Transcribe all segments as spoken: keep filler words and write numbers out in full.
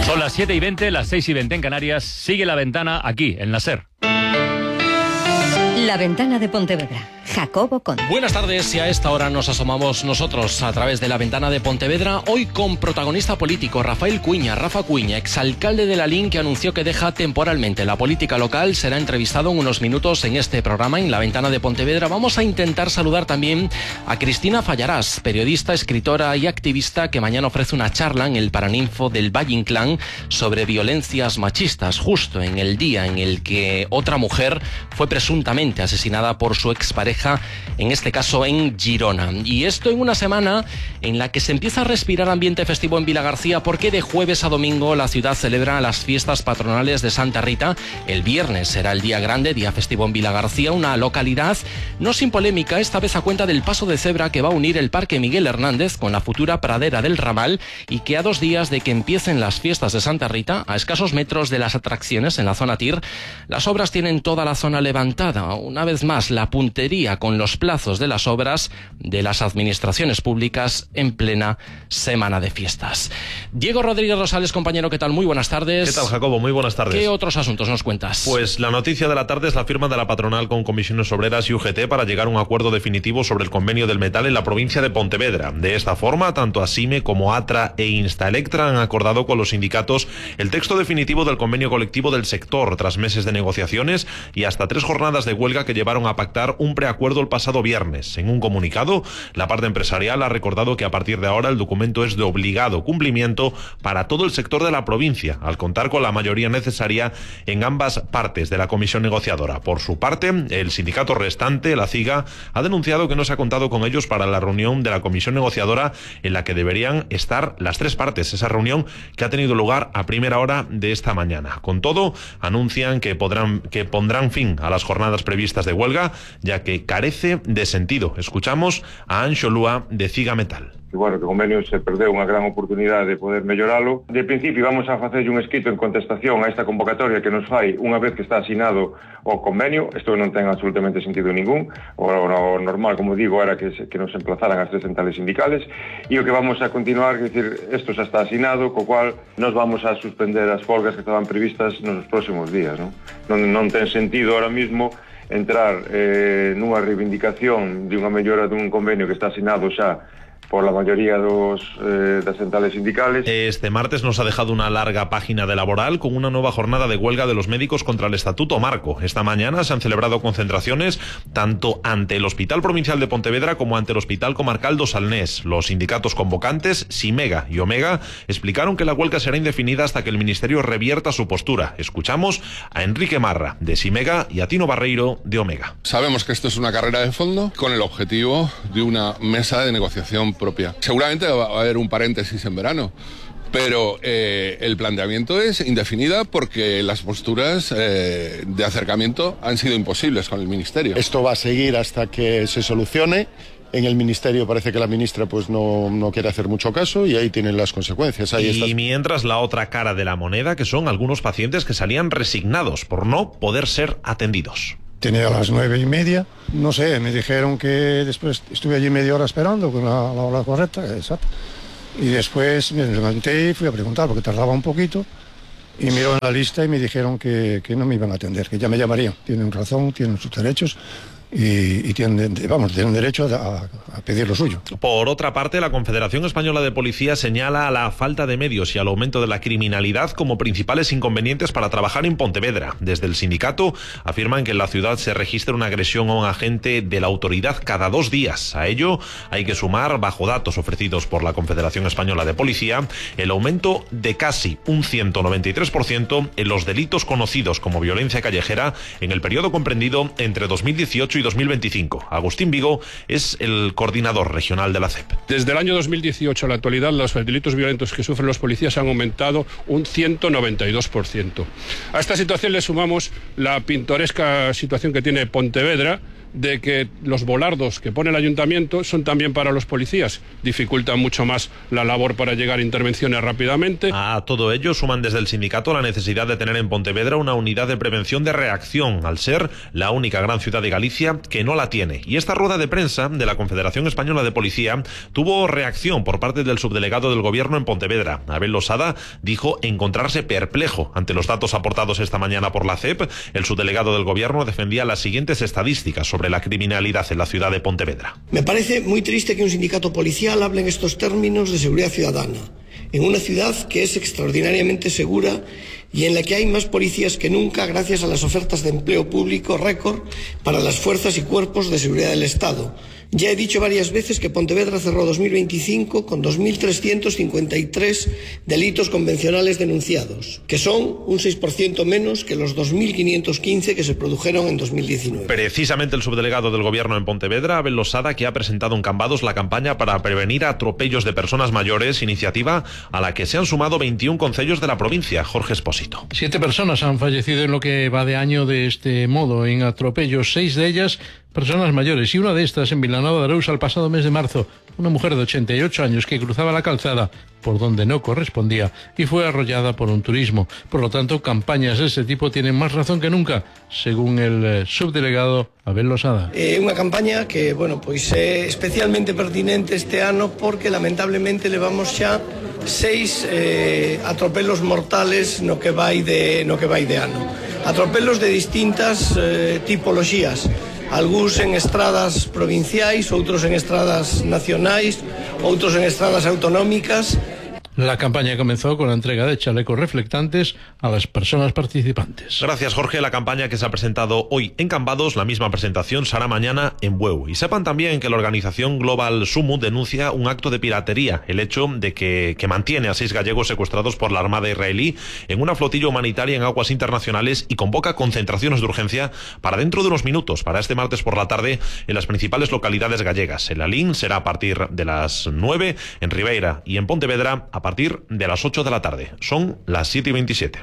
Son las siete y veinte, las seis y veinte en Canarias. Sigue La Ventana aquí, en la SER. La Ventana de Pontevedra. Jacobo Conde. Buenas tardes, y a esta hora nos asomamos nosotros a través de La Ventana de Pontevedra, hoy con protagonista político Rafael Cuiña, Rafa Cuiña, exalcalde de Lalín, que anunció que deja temporalmente la política local. Será entrevistado en unos minutos en este programa, en La Ventana de Pontevedra. Vamos a intentar saludar también a Cristina Fallarás, periodista, escritora y activista, que mañana ofrece una charla en el Paraninfo del Valle Inclán sobre violencias machistas, justo en el día en el que otra mujer fue presuntamente asesinada por su expareja, en este caso en Girona. Y esto en una semana en la que se empieza a respirar ambiente festivo en Vilagarcía, porque de jueves a domingo la ciudad celebra las fiestas patronales de Santa Rita. El viernes será el día grande, día festivo en Vilagarcía, una localidad no sin polémica, esta vez a cuenta del paso de cebra que va a unir el Parque Miguel Hernández con la futura pradera del Ramal, y que a dos días de que empiecen las fiestas de Santa Rita, a escasos metros de las atracciones en la zona Tir, las obras tienen toda la zona levantada. Una vez más, la puntería con los plazos de las obras de las administraciones públicas en plena semana de fiestas. Diego Rodríguez Rosales, compañero, ¿qué tal? Muy buenas tardes. ¿Qué tal, Jacobo? Muy buenas tardes. ¿Qué otros asuntos nos cuentas? Pues la noticia de la tarde es la firma de la patronal con comisiones obreras y U G T para llegar a un acuerdo definitivo sobre el convenio del metal en la provincia de Pontevedra. De esta forma, tanto ASIME como ATRA e Instaelectra han acordado con los sindicatos el texto definitivo del convenio colectivo del sector, tras meses de negociaciones y hasta tres jornadas de huelga que llevaron a pactar un preacuerdo el pasado viernes. En un comunicado, la parte empresarial ha recordado que a partir de ahora el documento es de obligado cumplimiento para todo el sector de la provincia, al contar con la mayoría necesaria en ambas partes de la comisión negociadora. Por su parte, el sindicato restante, la CIGA, ha denunciado que no se ha contado con ellos para la reunión de la comisión negociadora en la que deberían estar las tres partes, esa reunión que ha tenido lugar a primera hora de esta mañana. Con todo, anuncian que podrán que pondrán fin a las jornadas previstas de huelga, ya que carece de sentido. Escuchamos a Anxo Lúa de Ciga Metal. Que, bueno, que o convenio se perdeu unha gran oportunidade de poder melloralo. De principio vamos a facer un escrito en contestación a esta convocatoria que nos fai unha vez que está asinado o convenio. Isto non ten absolutamente sentido ningún. O, o normal, como digo, era que, se, que nos emplazaran as tres centrales sindicales, e o que vamos a continuar, que decir, isto xa está asinado, co cual nos vamos a suspender as folgas que estaban previstas nos próximos días, non? Non, non ten sentido ahora mismo entrar eh, nunha reivindicación de unha mellora dun convenio que está asinado xa por la mayoría dos, eh, das centrales sindicales. Este martes nos ha dejado una larga página de laboral con una nueva jornada de huelga de los médicos contra el Estatuto Marco. Esta mañana se han celebrado concentraciones tanto ante el Hospital Provincial de Pontevedra como ante el Hospital Comarcal do Salnés. Los sindicatos convocantes, Simega y Omega, explicaron que la huelga será indefinida hasta que el Ministerio revierta su postura. Escuchamos a Enrique Marra, de Simega, y a Tino Barreiro, de Omega. Sabemos que esto es una carrera de fondo con el objetivo de una mesa de negociación propia. Seguramente va a haber un paréntesis en verano, pero eh, el planteamiento es indefinida porque las posturas eh, de acercamiento han sido imposibles con el Ministerio. Esto va a seguir hasta que se solucione. En el Ministerio parece que la ministra pues no, no quiere hacer mucho caso, y ahí tienen las consecuencias. Ahí y estás. Mientras, la otra cara de la moneda, que son algunos pacientes que salían resignados por no poder ser atendidos. Tenía las nueve y media, no sé, me dijeron que después estuve allí media hora esperando con la, la hora correcta, exacto. Y después me levanté y fui a preguntar porque tardaba un poquito, y miró en la lista y me dijeron que, que no me iban a atender, que ya me llamarían. Tienen razón, tienen sus derechos. Y, y tienen, vamos, tienen derecho a, a pedir lo suyo. Por otra parte, la Confederación Española de Policía señala a la falta de medios y al aumento de la criminalidad como principales inconvenientes para trabajar en Pontevedra. Desde el sindicato afirman que en la ciudad se registra una agresión a un agente de la autoridad cada dos días. A ello hay que sumar, bajo datos ofrecidos por la Confederación Española de Policía, el aumento de casi un ciento noventa y tres por ciento en los delitos conocidos como violencia callejera en el periodo comprendido entre dos mil dieciocho y dos mil veinticinco. Agustín Vigo es el coordinador regional de la C E P. Desde el año dos mil dieciocho a la actualidad, los delitos violentos que sufren los policías han aumentado un ciento noventa y dos por ciento. A esta situación le sumamos la pintoresca situación que tiene Pontevedra, de que los volardos que pone el ayuntamiento son también para los policías, dificultan mucho más la labor para llegar a intervenciones rápidamente. A todo ello suman desde el sindicato la necesidad de tener en Pontevedra una unidad de prevención de reacción, al ser la única gran ciudad de Galicia que no la tiene. Y esta rueda de prensa de la Confederación Española de Policía tuvo reacción por parte del subdelegado del Gobierno en Pontevedra. Abel Losada dijo encontrarse perplejo ante los datos aportados esta mañana por la C E P. El subdelegado del Gobierno defendía las siguientes estadísticas sobre la criminalidad en la ciudad de Pontevedra. Me parece muy triste que un sindicato policial hable en estos términos de seguridad ciudadana, en una ciudad que es extraordinariamente segura y en la que hay más policías que nunca gracias a las ofertas de empleo público récord para las fuerzas y cuerpos de seguridad del Estado. Ya he dicho varias veces que Pontevedra cerró dos mil veinticinco con dos mil trescientos cincuenta y tres delitos convencionales denunciados, que son un seis por ciento menos que los dos mil quinientos quince que se produjeron en dos mil diecinueve. Precisamente el subdelegado del Gobierno en Pontevedra, Abel Losada, que ha presentado en Cambados la campaña para prevenir atropellos de personas mayores, iniciativa a la que se han sumado veintiún concellos de la provincia. Jorge Espósito. Siete personas han fallecido en lo que va de año de este modo, en atropellos, seis de ellas personas mayores, y una de estas en Vilanova de Arousa el pasado mes de marzo, una mujer de ochenta y ocho años que cruzaba la calzada por donde no correspondía y fue arrollada por un turismo. Por lo tanto, campañas de este tipo tienen más razón que nunca, según el eh, subdelegado Abel Losada. Eh, unha campaña que, bueno, pois é especialmente pertinente este ano porque lamentablemente levamos xa seis eh, atropelos mortales no que vai de no que vai de ano. Atropelos de distintas eh, tipoloxías. Algúns en estradas provinciais, outros en estradas nacionais, outros en estradas autonómicas. La campaña comenzó con la entrega de chalecos reflectantes a las personas participantes. Gracias, Jorge. La campaña que se ha presentado hoy en Cambados, la misma presentación será mañana en Bueu. Y sepan también que la organización Global Sumu denuncia un acto de piratería, el hecho de que, que mantiene a seis gallegos secuestrados por la Armada israelí en una flotilla humanitaria en aguas internacionales y convoca concentraciones de urgencia para dentro de unos minutos, para este martes por la tarde, en las principales localidades gallegas. En Lalín será a partir de las nueve, en Ribeira y en Pontevedra a partir de las ocho de la tarde. Son las siete y veintisiete.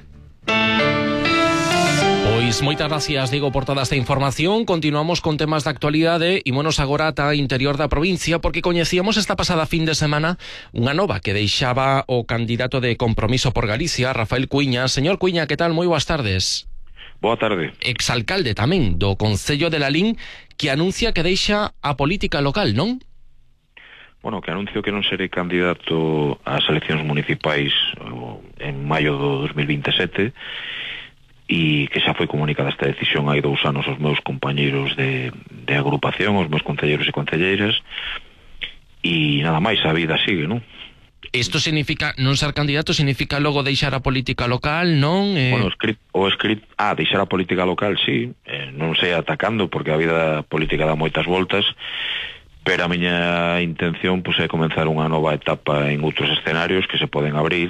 Pois moitas gracias, Diego, por toda esta información. Continuamos con temas de actualidade e monos agora ata interior da provincia, porque coñecíamos esta pasada fin de semana unha nova que deixaba o candidato de Compromiso por Galicia, Rafael Cuiña. Señor Cuiña, que tal? Moi boas tardes. Boa tarde. Exalcalde tamén do Concello de Lalín, que anuncia que deixa a política local, non? Bueno, que anuncio que non serei candidato ás eleccións municipais en maio do dos mil veintisiete e que xa foi comunicada esta decisión hai dous anos aos meus compañeiros de, de agrupación, aos meus concelleiros e concelleiras, e nada máis, a vida sigue, non? Isto significa, non ser candidato significa logo deixar a política local, non? Eh... Bueno, o script, o script, ah, deixar a política local, sí, eh, non sei atacando, porque a vida política dá moitas voltas, pero a miña intención pues, é comenzar unha nova etapa en outros escenarios que se poden abrir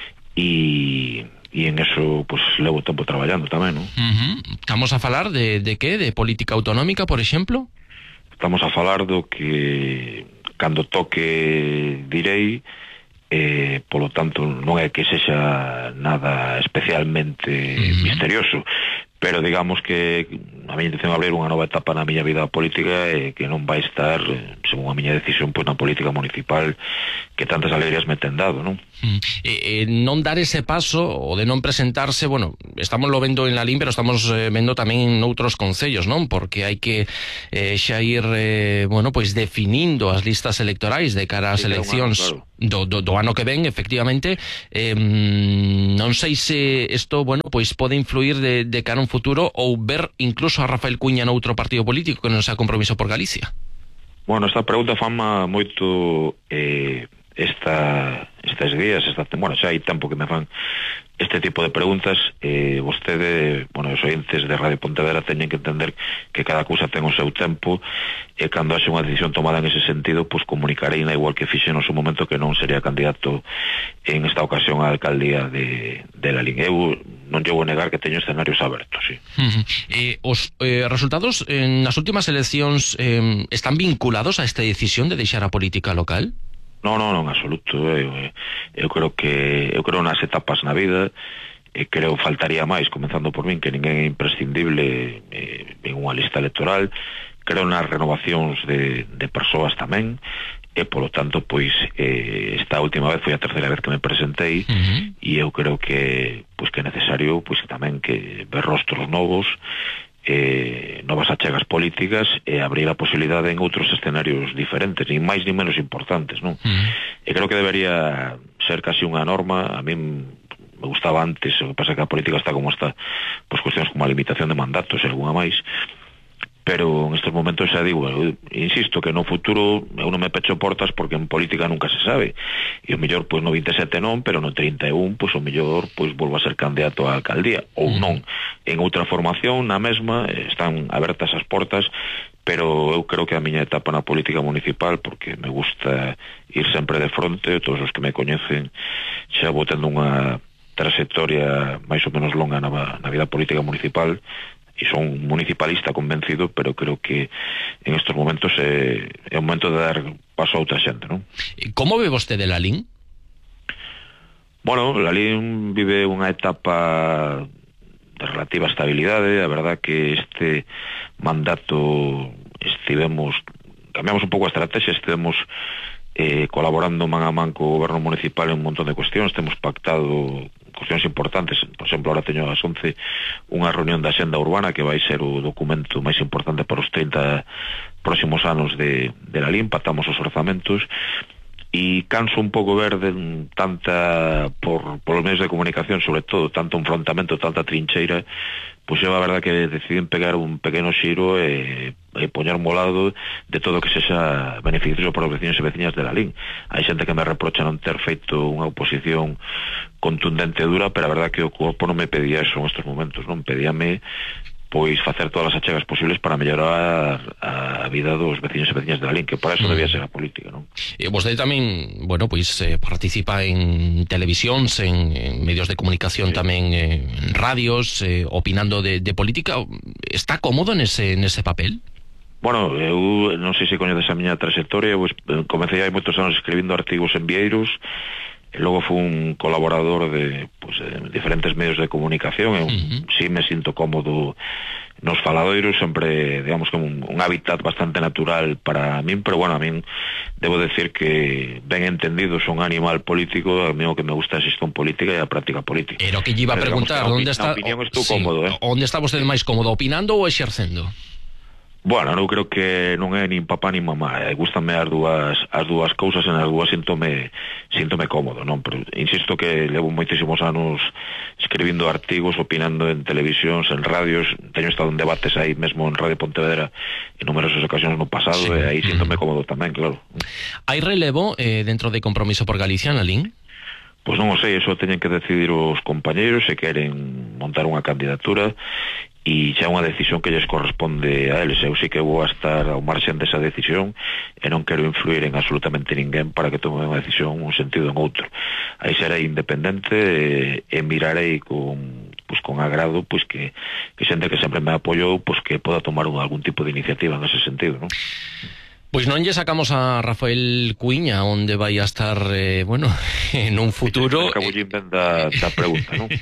e, e en eso pues, levo tempo traballando tamén, non? Uh-huh. Estamos a falar de, de que? De política autonómica, por exemplo? Estamos a falar do que cando toque direi, eh, polo tanto non é que sexa nada especialmente uh-huh. misterioso, pero digamos que a miña intención é abrir unha nova etapa na miña vida política e que non vai estar, según a miña decisión, pois na política municipal que tantas alegrías me ten dado, non? Mm. Eh, eh, non dar ese paso o de non presentarse, bueno, estamos lo vendo en Lalín, pero estamos eh, vendo tamén en outros concellos, non? Porque hai que eh, xa ir, eh, bueno, pois definindo as listas electorais de cara ás sí, eleccións ano, claro. do, do, do ano que ven, efectivamente. Eh, non sei se isto, bueno, pois pode influir de, de cara a un futuro ou ver incluso a Rafael Cuiña noutro partido político que non sea Compromiso por Galicia. Bueno, esta pregunta fama moito eh, esta, estes días, esta, bueno, xa hai tempo que me fan este tipo de preguntas. Eh, vostede, bueno, os ointes de Radio Pontevedra teñen que entender que cada cousa ten o seu tempo e cando haxe unha decisión tomada en ese sentido, pues comunicarei na igual que fixen no seu momento que non sería candidato en esta ocasión á alcaldía de, de Lalín. Eu non llevo a negar que teño escenarios abertos, sí. Uh-huh. eh, os eh, resultados en as últimas eleccións eh, están vinculados a esta decisión de deixar a política local? No, no, no, en absoluto. Eu, eu creo que eu creo nas etapas na vida e creo faltaría máis, comenzando por min, que ninguén é imprescindible eh, en unha lista electoral. creo nas renovacións de, de persoas tamén, e polo tanto pois eh, esta última vez foi a terceira vez que me presentei, uh-huh. e eu creo que pois que é necesario pois tamén que ver rostros novos, eh, novas achegas políticas e abrir a posibilidade en outros escenarios diferentes, nin máis nin menos importantes, non? Uh-huh. E creo que debería ser casi unha norma. A min me gustaba antes, o que pasa que a política está como está, pois cuestións como a limitación de mandatos e alguna máis, pero en estes momentos xa digo, eu insisto que no futuro eu non me pecho portas, porque en política nunca se sabe, e o mellor pois no vinte e sete non, pero no trinta e un pois o mellor pois volvo a ser candidato á alcaldía, ou non, en outra formación na mesma, están abertas as portas, pero eu creo que a miña etapa na política municipal, porque me gusta ir sempre de fronte, todos os que me coñecen xa vou tendo unha trayectoria máis ou menos longa na, na vida política municipal, e son municipalista convencido, pero creo que en estos momentos é, é o momento de dar paso a outra xente, non? Como ve vostede Lalín? Bueno, Lalín vive unha etapa de relativa estabilidade. A verdad que este mandato estivemos, cambiamos un pouco a estrategia, estivemos eh, colaborando man a man co goberno municipal en un montón de cuestións, temos pactado cuestións importantes. Por exemplo, ahora teño ás once unha reunión da Xenda Urbana, que vai ser o documento máis importante para os trinta próximos anos de, de Lalín. Pactamos os orzamentos e canso un pouco ver de tanta, por, por os medios de comunicación, sobre todo, tanto enfrontamento, tanta trincheira. Pois é a verdad que deciden pegar un pequeno xiro e, e poñer mo lado de todo que sexa beneficioso para os vecinos e veciñas de Lalín. Hai xente que me reprocha non ter feito unha oposición contundente e dura, pero a verdad que o corpo non me pedía eso en estes momentos, non pedíame pois facer todas as achegas posibles para mellorar a vida dos vecinos e veciñas de Lalín, que para eso mm. debía ser a política, non? E vostede tamén, bueno, pois eh, participa en televisións, en, en medios de comunicación, sí. tamén eh, en radios, eh, opinando de, de política. Está cómodo nese, nese papel? Bueno, eu non sei se coñeces a miña trayectoria, pois comecei hai moitos anos escribindo artigos en Vieiros, e logo fui un colaborador de, pues, de diferentes medios de comunicación. Eu uh-huh. sí me sinto cómodo nos faladoiros, sempre, digamos, como un, un hábitat bastante natural para min, pero bueno, a min debo decir que, ben entendido, son animal político. A mí o que me gusta é a xestión política e a práctica política. Pero que lle iba a preguntar, onde está, opinión estou sí, cómodo, eh? Onde está vostede máis cómodo, opinando ou exercendo? Bueno, eu creo que non é nin papá nin mamá, eh, gústame as dúas as dúas cousas, e nas dúas síntome síntome cómodo, non? Pero insisto que levo moitísimos anos escribindo artigos, opinando en televisións, en radios, teño estado en debates aí mesmo en Radio Pontevedra en numerosas ocasións no pasado, sí. e aí síntome cómodo tamén, claro. Hai relevo eh, dentro de Compromiso por Galicia, Lalín? Pois non o sei, eso teñen que decidir os compañeiros se queren montar unha candidatura, e xa é unha decisión que lles corresponde a eles. Eu sí que vou a estar ao marxen desa decisión e non quero influir en absolutamente ninguén para que tome unha decisión un sentido en outro. Aí serei independente e, e mirarei con, pues, con agrado pues, que, que xente que sempre me apoiou pues, que poda tomar un, algún tipo de iniciativa en ese sentido, non? Pois non lle sacamos a Rafael Cuíña onde vai a estar, eh, bueno, en un futuro. Acabo de inventar da pregunta, non?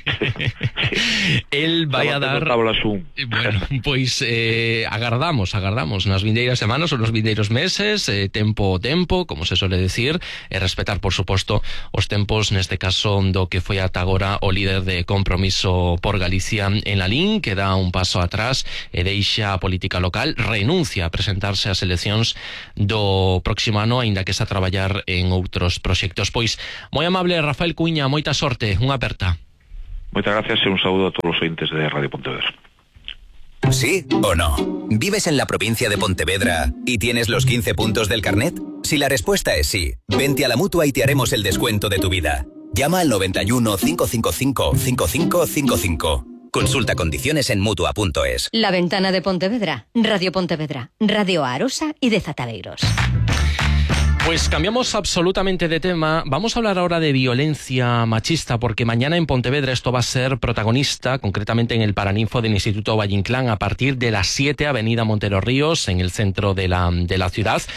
El vai a dar. Bueno, pois eh, agardamos, agardamos nas vindeiras semanas ou nos vindeiros meses, eh, tempo ao tempo, como se suele decir, e respetar, por suposto, os tempos, neste caso, do que foi ata agora o líder de Compromiso por Galicia en Lalín, que dá un paso atrás e deixa a política local, renuncia a presentarse ás eleccións do próximo ano, aínda que está a traballar en outros proxectos. Pois, moi amable Rafael Cuíña, moita sorte, unha aperta. Moitas gracias e un saúdo a todos os ointes de Radio Pontevedra. ¿Sí o no? ¿Vives en la provincia de Pontevedra y tienes los quince puntos del carnet? Si la respuesta es sí, vente a la Mutua y te haremos el descuento de tu vida. Llama al noventa y uno, cinco cinco cinco, cinco cinco cinco cinco. Consulta condiciones en Mutua punto es. La Ventana de Pontevedra, Radio Pontevedra, Radio Arosa y de Zataleiros. Pues cambiamos absolutamente de tema. Vamos a hablar ahora de violencia machista, porque mañana en Pontevedra esto va a ser protagonista, concretamente en el Paraninfo del Instituto Valle Inclán, a partir de las siete, Avenida Montero Ríos, en el centro de la, de la ciudad.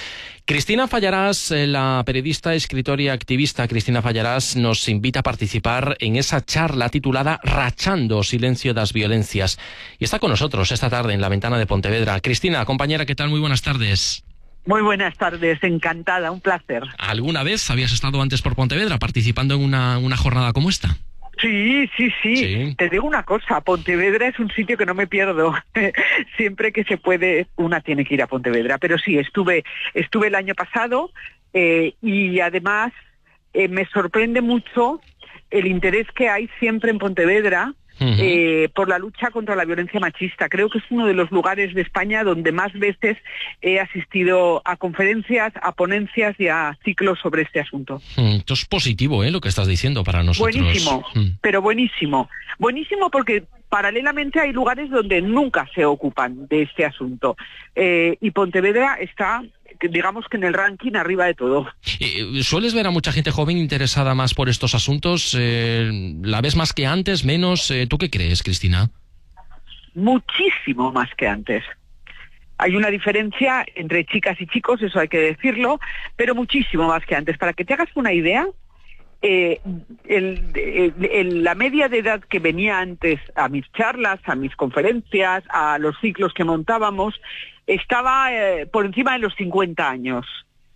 Cristina Fallarás, eh, la periodista, escritora y activista Cristina Fallarás, nos invita a participar en esa charla titulada Rachando silencio das violencias. Y está con nosotros esta tarde en la ventana de Pontevedra. Cristina, compañera, ¿qué tal? Muy buenas tardes. Muy buenas tardes, encantada, un placer. ¿Alguna vez habías estado antes por Pontevedra participando en una, una jornada como esta? Sí, sí, sí, sí. Te digo una cosa, Pontevedra es un sitio que no me pierdo. Siempre que se puede, una tiene que ir a Pontevedra. Pero sí, estuve, estuve el año pasado eh, y además eh, me sorprende mucho el interés que hay siempre en Pontevedra Uh-huh. eh, por la lucha contra la violencia machista. Creo que es uno de los lugares de España donde más veces he asistido a conferencias, a ponencias y a ciclos sobre este asunto. Esto es positivo, ¿eh? Lo que estás diciendo para nosotros. Buenísimo, mm. pero buenísimo. Buenísimo porque paralelamente hay lugares donde nunca se ocupan de este asunto. Eh, y Pontevedra está, digamos que en el ranking arriba de todo. Eh, ¿Sueles ver a mucha gente joven interesada más por estos asuntos? Eh, ¿La ves más que antes, menos? Eh, ¿Tú qué crees, Cristina? Muchísimo más que antes. Hay una diferencia entre chicas y chicos, eso hay que decirlo, pero muchísimo más que antes. Para que te hagas una idea, eh, el, el, el, la media de edad que venía antes a mis charlas, a mis conferencias, a los ciclos que montábamos, estaba eh, por encima de los cincuenta años.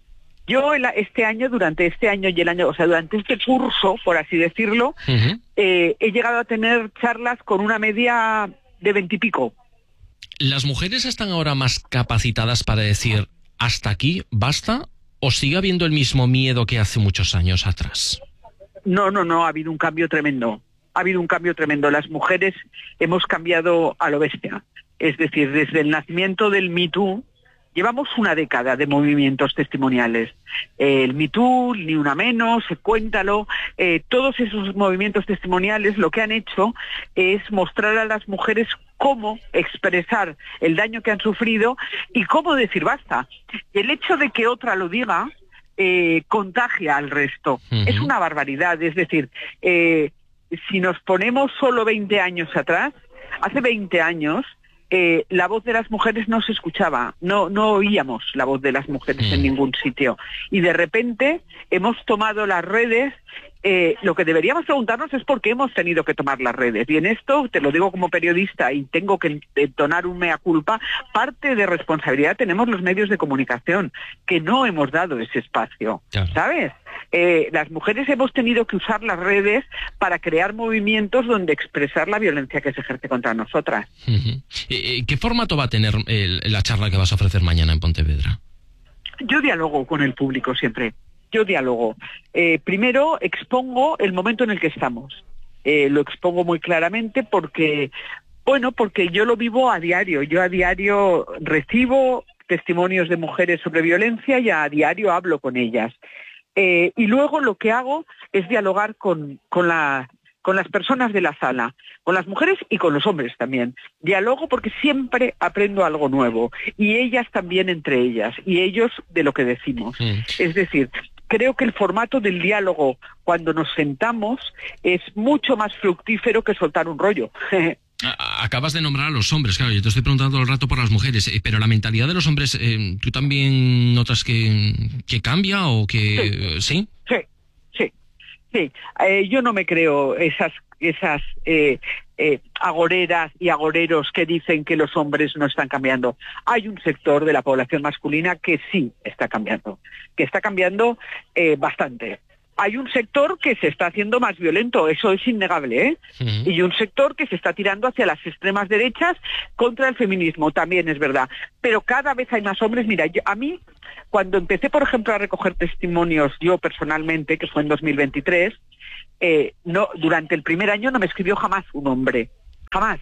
Yo este año, durante este año y el año, o sea, durante este curso, por así decirlo, uh-huh. eh, he llegado a tener charlas con una media de veintipico. ¿Las mujeres están ahora más capacitadas para decir hasta aquí, basta, o sigue habiendo el mismo miedo que hace muchos años atrás? No, no, no, ha habido un cambio tremendo. Ha habido un cambio tremendo. Las mujeres hemos cambiado a lo bestia. Es decir, desde el nacimiento del Me Too, llevamos una década de movimientos testimoniales. Eh, el Me Too, Ni Una Menos, Cuéntalo, eh, todos esos movimientos testimoniales lo que han hecho es mostrar a las mujeres cómo expresar el daño que han sufrido y cómo decir basta. El hecho de que otra lo diga eh, contagia al resto. Uh-huh. Es una barbaridad. Es decir, eh, si nos ponemos solo veinte años atrás, hace veinte años, Eh, la voz de las mujeres no se escuchaba, no, no oíamos la voz de las mujeres mm. en ningún sitio. Y de repente hemos tomado las redes, eh, lo que deberíamos preguntarnos es por qué hemos tenido que tomar las redes. Y en esto, te lo digo como periodista y tengo que entonar un mea culpa, parte de responsabilidad tenemos los medios de comunicación, que no hemos dado ese espacio, claro. ¿Sabes? Eh, las mujeres hemos tenido que usar las redes para crear movimientos donde expresar la violencia que se ejerce contra nosotras. Uh-huh. Eh, ¿Qué formato va a tener eh, la charla que vas a ofrecer mañana en Pontevedra? Yo dialogo con el público siempre. Yo dialogo. Eh, primero expongo el momento en el que estamos. Eh, lo expongo muy claramente porque, bueno, porque yo lo vivo a diario. Yo a diario recibo testimonios de mujeres sobre violencia y a diario hablo con ellas. Eh, y luego lo que hago es dialogar con, con, la, con las personas de la sala, con las mujeres y con los hombres también. Dialogo porque siempre aprendo algo nuevo, y ellas también entre ellas, y ellos de lo que decimos. Mm. Es decir, creo que el formato del diálogo, cuando nos sentamos, es mucho más fructífero que soltar un rollo. Acabas de nombrar a los hombres, claro, yo te estoy preguntando todo el rato por las mujeres, eh, pero la mentalidad de los hombres, eh, ¿tú también notas que, que cambia o que...? Sí, sí, sí, sí. Eh, yo no me creo esas, esas eh, eh, agoreras y agoreros que dicen que los hombres no están cambiando. Hay un sector de la población masculina que sí está cambiando, que está cambiando eh, bastante. Hay un sector que se está haciendo más violento, eso es innegable, ¿eh? Uh-huh. Y un sector que se está tirando hacia las extremas derechas contra el feminismo, también es verdad. Pero cada vez hay más hombres. Mira, yo, a mí, cuando empecé, por ejemplo, a recoger testimonios, yo personalmente, que fue en dos mil veintitrés, eh, no, durante el primer año no me escribió jamás un hombre, jamás.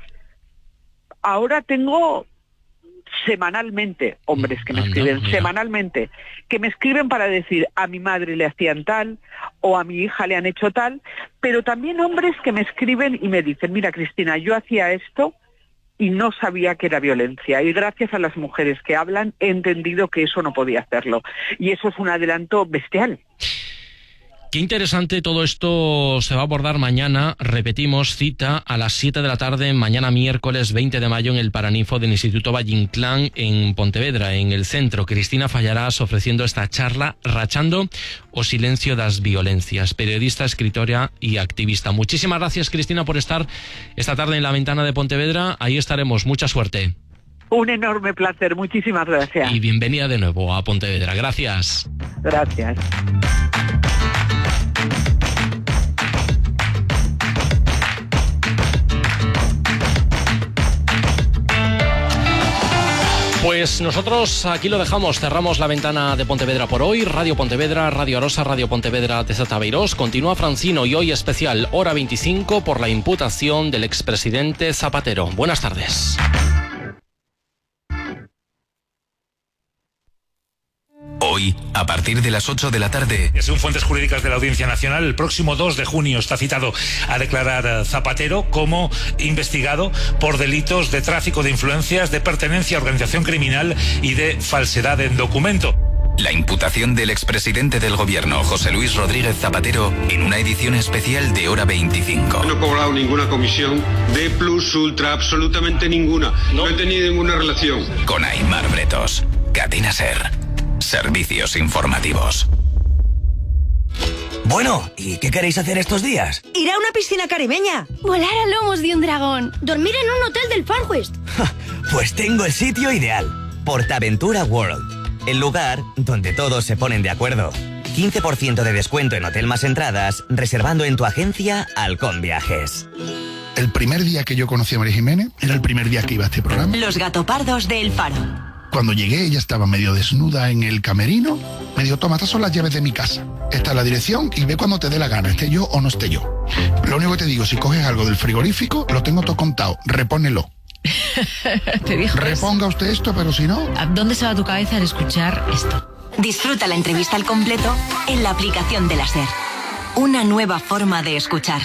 Ahora tengo semanalmente hombres que me escriben, no, semanalmente, que me escriben para decir a mi madre le hacían tal o a mi hija le han hecho tal, pero también hombres que me escriben y me dicen, mira Cristina, yo hacía esto y no sabía que era violencia, y gracias a las mujeres que hablan he entendido que eso no podía hacerlo, y eso es un adelanto bestial. Qué interesante todo esto se va a abordar mañana. Repetimos, cita a las siete de la tarde, mañana miércoles veinte de mayo en el Paraninfo del Instituto Valle Inclán en Pontevedra, en el centro. Cristina Fallarás ofreciendo esta charla Rachando o silencio das violencias. Periodista, escritora y activista. Muchísimas gracias, Cristina, por estar esta tarde en la ventana de Pontevedra. Ahí estaremos. Mucha suerte. Un enorme placer. Muchísimas gracias. Y bienvenida de nuevo a Pontevedra. Gracias. Gracias. Pues nosotros aquí lo dejamos, cerramos la ventana de Pontevedra por hoy. Radio Pontevedra, Radio Arosa, Radio Pontevedra de Zeta Beirós. Continúa Francino y hoy especial hora veinticinco por la imputación del expresidente Zapatero. Buenas tardes. Hoy, a partir de las ocho de la tarde... Según fuentes jurídicas de la Audiencia Nacional, el próximo dos de junio está citado a declarar Zapatero como investigado por delitos de tráfico de influencias, de pertenencia a organización criminal y de falsedad en documento. La imputación del expresidente del gobierno, José Luis Rodríguez Zapatero, en una edición especial de hora veinticinco. No he cobrado ninguna comisión de plus ultra, absolutamente ninguna. No, no he tenido ninguna relación. Con Aimar Bretos, Cadena Ser. Servicios informativos. Bueno, ¿y qué queréis hacer estos días? Ir a una piscina caribeña. Volar a lomos de un dragón. Dormir en un hotel del Far West. Pues tengo el sitio ideal. Portaventura World. El lugar donde todos se ponen de acuerdo. quince por ciento de descuento en hotel más entradas, reservando en tu agencia Halcón Viajes. El primer día que yo conocí a María Jiménez era el primer día que iba a este programa. Los gatopardos de El Faro. Cuando llegué, ella estaba medio desnuda en el camerino. Me dijo, toma, estas son las llaves de mi casa. Esta es la dirección y ve cuando te dé la gana, esté yo o no esté yo. Lo único que te digo, si coges algo del frigorífico, lo tengo todo contado, repónelo. Te dijo Reponga usted esto, pero si no... ¿A dónde se va tu cabeza al escuchar esto? Disfruta la entrevista al completo en la aplicación de la SER. Una nueva forma de escuchar.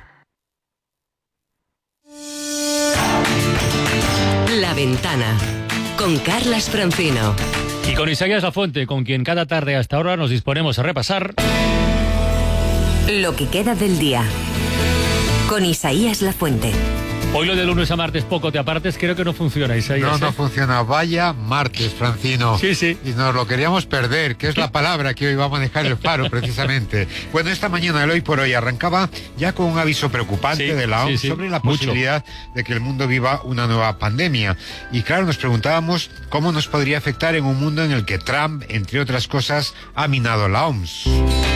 La Ventana, con Carlas Francino. Y con Isaías Lafuente, con quien cada tarde hasta ahora nos disponemos a repasar... Lo que queda del día. Con Isaías Lafuente. Hoy lo de lunes a martes poco te apartes, creo que no funciona, Isaías. No, no ¿eh? funciona. Vaya martes, Francino. Sí, sí. Y nos lo queríamos perder, que es la palabra que hoy va a manejar el Faro, precisamente. Bueno, esta mañana, el Hoy por Hoy, arrancaba ya con un aviso preocupante sí, de la O M S sí, sí. sobre la posibilidad Mucho. de que el mundo viva una nueva pandemia. Y claro, nos preguntábamos cómo nos podría afectar en un mundo en el que Trump, entre otras cosas, ha minado la O M S.